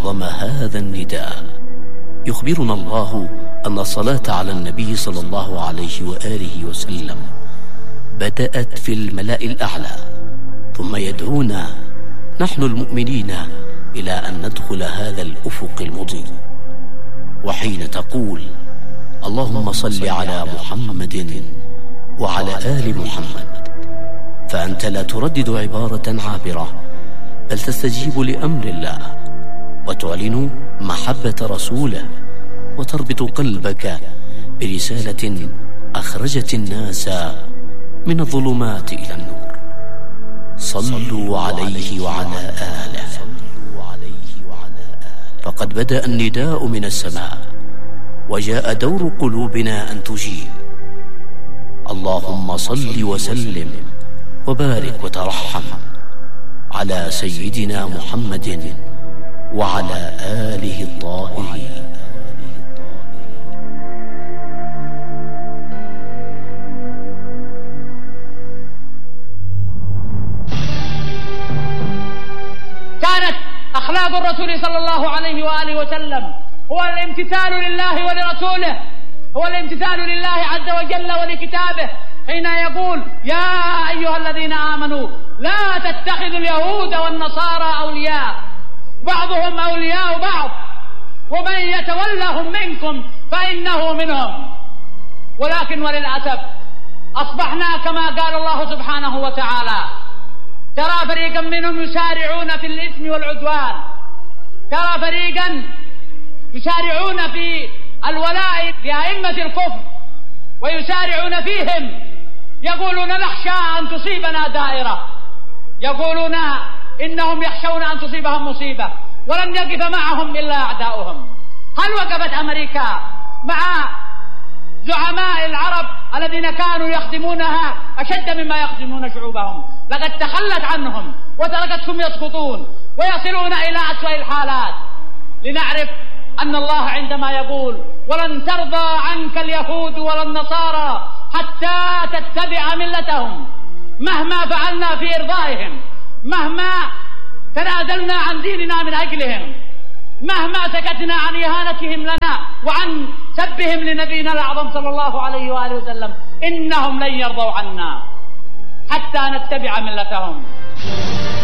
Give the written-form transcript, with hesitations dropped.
أعظم هذا النداء. يخبرنا الله أن الصلاة على النبي صلى الله عليه وآله وسلم بدأت في الملأ الأعلى، ثم يدعونا نحن المؤمنين إلى أن ندخل هذا الأفق المضيء. وحين تقول اللهم صل على محمد وعلى آل محمد، فأنت لا تردد عبارة عابرة، بل تستجيب لأمر الله وتعلن محبة رسوله، وتربط قلبك برسالة أخرجت الناس من الظلمات إلى النور. صلوا عليه وعلى آله. فقد بدأ النداء من السماء، وجاء دور قلوبنا أن تجيب. اللهم صل وسلم وبارك وترحم على سيدنا محمد وعلى آله الطاهرين. كانت أخلاق الرسول صلى الله عليه وآله وسلم هو الامتثال لله ولرسوله، هو الامتثال لله عز وجل ولكتابه، حين يقول يا أيها الذين آمنوا لا تتخذوا اليهود والنصارى أولياء، بعضهم أولياء بعض ومن يتولهم منكم فإنه منهم. ولكن وللأسف أصبحنا كما قال الله سبحانه وتعالى: ترى فريقا منهم يسارعون في الإثم والعدوان، ترى فريقا يسارعون في الولاء لأئمة الكفر ويسارعون فيهم، يقولون نخشى أن تصيبنا دائرة، يقولون إنهم يخشون أن تصيبهم مصيبة، ولن يقف معهم إلا أعداؤهم. هل وقفت أمريكا مع زعماء العرب الذين كانوا يخدمونها أشد مما يخدمون شعوبهم؟ لقد تخلت عنهم وتركتهم يسقطون ويصلون إلى أسوأ الحالات. لنعرف أن الله عندما يقول ولن ترضى عنك اليهود ولا النصارى حتى تتبع ملتهم، مهما فعلنا في إرضائهم، مهما تنازلنا عن ديننا من أجلهم، مهما سكتنا عن إهانتهم لنا وعن سبهم لنبينا الأعظم صلى الله عليه وآله وسلم، إنهم لن يرضوا عنا حتى نتبع ملتهم.